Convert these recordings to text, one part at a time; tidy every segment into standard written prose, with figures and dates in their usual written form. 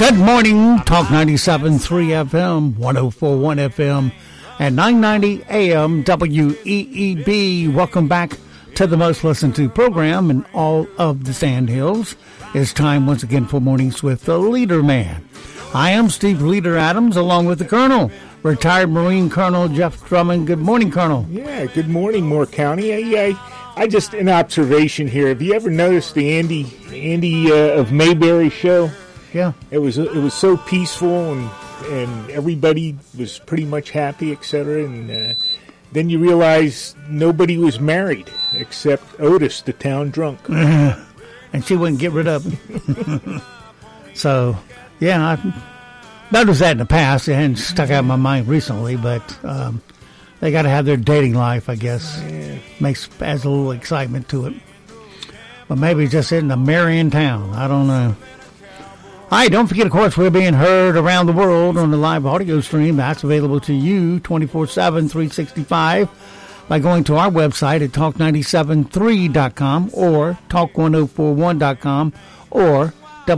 Good morning, Talk 97.3 FM, 104.1 FM, and 990 AM WEEB. Welcome back to the most listened to program in all of the Sandhills. It's time once again for Mornings with the Leader Man. I am Steve Leader Adams, along with the Colonel, retired Marine Colonel Jeff Drummond. Good morning, Colonel. Yeah, good morning, Moore County. I just an observation here. Have you ever noticed the Andy of Mayberry show? Yeah, it was so peaceful and everybody was pretty much happy, etc. And then you realize nobody was married except Otis, the town drunk, and she wouldn't get rid of him. So, yeah, I've noticed that in the past. It hadn't stuck out in my mind recently, but they got to have their dating life, I guess. Yeah. Adds a little excitement to it. But maybe it's just in a Marion town. I don't know. All right, don't forget, of course, we're being heard around the world on the live audio stream. That's available to you 24/7, 365 by going to our website at talk973.com or talk1041.com or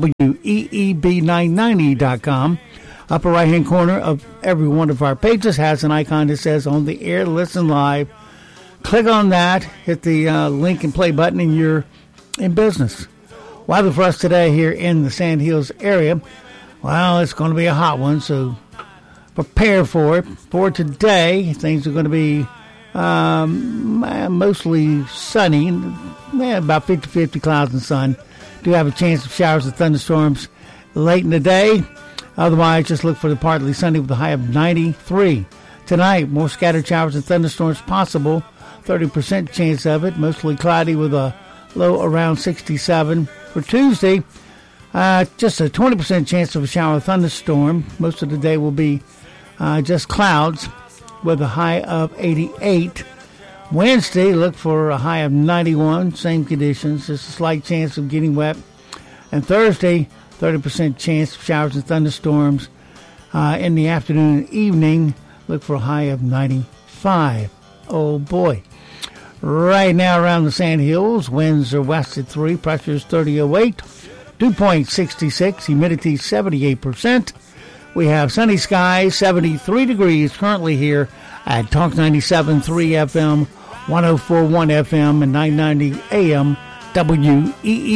weeb990.com. Upper right-hand corner of every one of our pages has an icon that says On the Air, Listen Live. Click on that, hit the link and play button, and you're in business. Weather for us today here in the Sandhills area, well, it's going to be a hot one, so prepare for it. For today, things are going to be mostly sunny, about 50-50 clouds and sun. Do have a chance of showers and thunderstorms late in the day. Otherwise, just look for the partly sunny with a high of 93. Tonight, more scattered showers and thunderstorms possible, 30% chance of it, mostly cloudy with a low around 67. For Tuesday, just a 20% chance of a shower or thunderstorm. Most of the day will be just clouds with a high of 88. Wednesday, look for a high of 91. Same conditions, just a slight chance of getting wet. And Thursday, 30% chance of showers and thunderstorms. In the afternoon and evening, look for a high of 95. Oh, boy. Right now around the Sandhills, winds are west at 3, pressure is 3008, dew point 66, humidity 78%. We have sunny skies, 73 degrees currently here at Talk 97.3 FM, 104.1 FM, and 990 AM WEE.